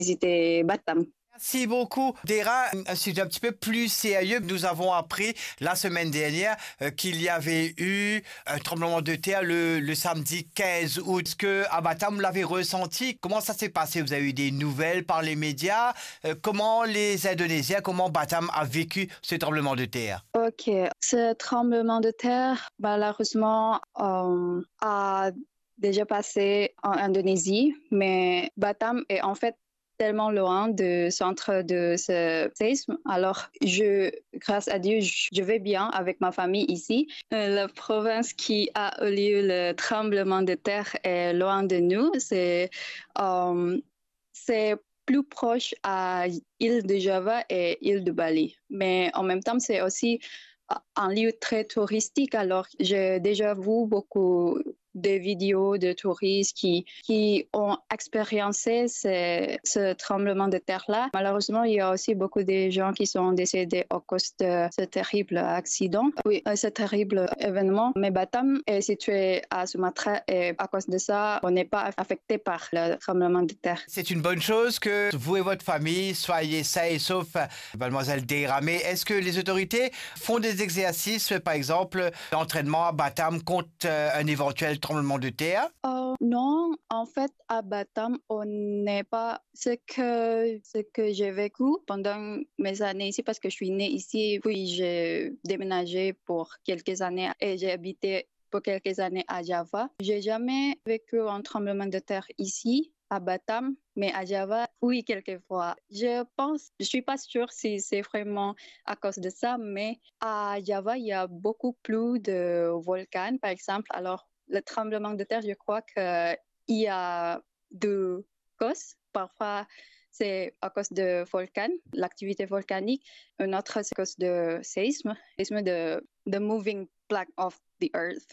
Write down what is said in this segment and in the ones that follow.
visiter Batam. Merci beaucoup. Dera, un sujet un petit peu plus sérieux. Nous avons appris la semaine dernière qu'il y avait eu un tremblement de terre le samedi 15 août. Est-ce que à Batam, vous l'avez ressenti? Comment ça s'est passé? Vous avez eu des nouvelles par les médias? Comment les Indonésiens, comment Batam a vécu ce tremblement de terre? Ok, ce tremblement de terre, malheureusement, a déjà passé en Indonésie, mais Batam est en fait tellement loin du centre de ce séisme. Alors, grâce à Dieu, je vais bien avec ma famille ici. La province qui a eu lieu le tremblement de terre est loin de nous. C'est plus proche à île de Java et île de Bali. Mais en même temps, c'est aussi un lieu très touristique. Alors, j'ai déjà vu beaucoup de vidéos de touristes qui ont expériencé ce tremblement de terre-là. Malheureusement, il y a aussi beaucoup de gens qui sont décédés à cause de ce terrible accident. Oui, ce terrible événement. Mais Batam est situé à Sumatra et à cause de ça, on n'est pas affecté par le tremblement de terre. C'est une bonne chose que vous et votre famille soyez sains et saufs, mademoiselle Dera. Mais est-ce que les autorités font des exercices, par exemple, d'entraînement à Batam contre un éventuel tremblement de terre? Non, en fait, à Batam, on n'est pas ce que j'ai vécu pendant mes années ici parce que je suis née ici, puis j'ai déménagé pour quelques années et j'ai habité pour quelques années à Java. J'ai jamais vécu un tremblement de terre ici à Batam, mais à Java, oui, quelquefois. Je suis pas sûre si c'est vraiment à cause de ça, mais à Java, il y a beaucoup plus de volcans, par exemple. Alors, le tremblement de terre, je crois qu'il y a deux causes. Parfois, c'est à cause de volcans, l'activité volcanique. Un autre, c'est à cause de séisme de the moving plate of the earth.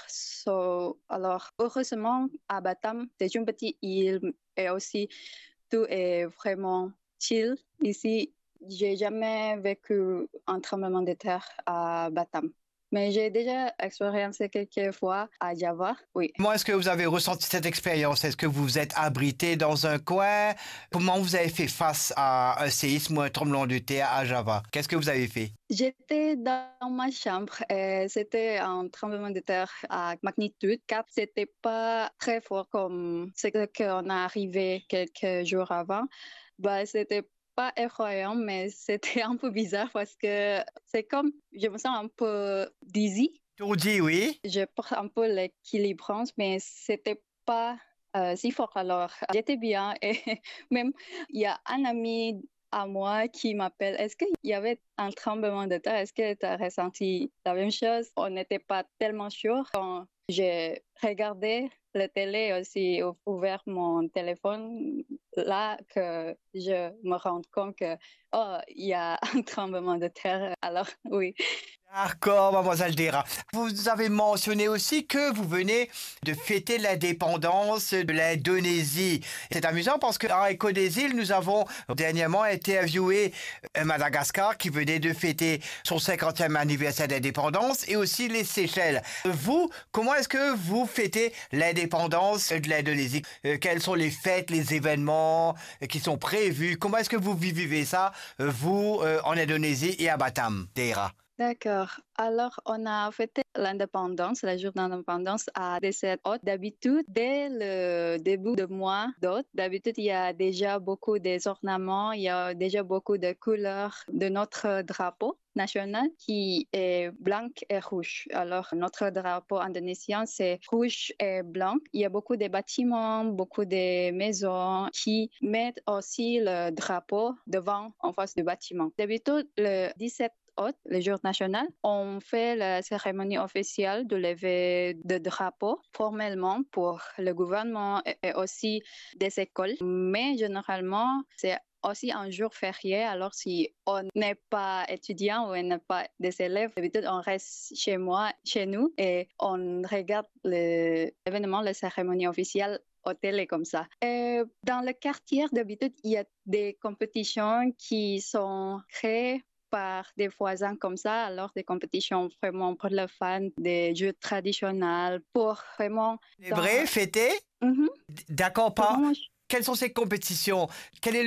Alors, heureusement, à Batam, c'est une petite île et aussi tout est vraiment chill. Ici, j'ai jamais vécu un tremblement de terre à Batam. Mais j'ai déjà expérimenté quelques fois à Java, oui. Comment est-ce que vous avez ressenti cette expérience? Est-ce que vous vous êtes abrité dans un coin? Comment vous avez fait face à un séisme ou un tremblement de terre à Java? Qu'est-ce que vous avez fait? J'étais dans ma chambre et c'était un tremblement de terre à magnitude 4. C'était pas très fort comme ce qu'on a arrivé quelques jours avant. C'était pas effrayant, mais c'était un peu bizarre parce que c'est comme, je me sens un peu dizzy. Tourdi, oui. Je porte un peu l'équilibrance, mais c'était pas si fort. Alors, j'étais bien et même il y a un ami à moi qui m'appelle. Est-ce qu'il y avait un tremblement de terre? Est-ce que tu as ressenti la même chose? On n'était pas tellement sûr. Quand j'ai regardé la télé aussi, ouvert mon téléphone, là que je me rends compte que, oh, il y a un tremblement de terre. Alors, oui. D'accord, mademoiselle Dera. Vous avez mentionné aussi que vous venez de fêter l'indépendance de l'Indonésie. C'est amusant parce qu'en Écho des îles, nous avons dernièrement interviewé Madagascar qui venait de fêter son 50e anniversaire d'indépendance et aussi les Seychelles. Vous, comment est-ce que vous fêtez l'indépendance de l'Indonésie? Quelles sont les fêtes, les événements qui sont prévus? Comment est-ce que vous vivez ça, vous, en Indonésie et à Batam, Dera? D'accord. Alors, on a fêté l'indépendance, la journée d'indépendance à 17 août. D'habitude, dès le début du mois d'août, d'habitude, il y a déjà beaucoup des ornements, il y a déjà beaucoup de couleurs de notre drapeau national qui est blanc et rouge. Alors, notre drapeau indonésien, c'est rouge et blanc. Il y a beaucoup de bâtiments, beaucoup de maisons qui mettent aussi le drapeau devant, en face du bâtiment. D'habitude, le 17 août, le jour national, on fait la cérémonie officielle de levée de drapeau formellement pour le gouvernement et aussi des écoles. Mais généralement, c'est aussi un jour férié. Alors, si on n'est pas étudiant ou on n'est pas des élèves, d'habitude, on reste chez nous et on regarde l'événement, la cérémonie officielle au télé comme ça. Et dans le quartier, d'habitude, il y a des compétitions qui sont créées par des voisins comme ça, alors des compétitions vraiment pour les fans des jeux traditionnels, pour vraiment... C'est vrai, fêter? Mhm. D'accord, pas. Vraiment, Quelles sont ces compétitions? Quel est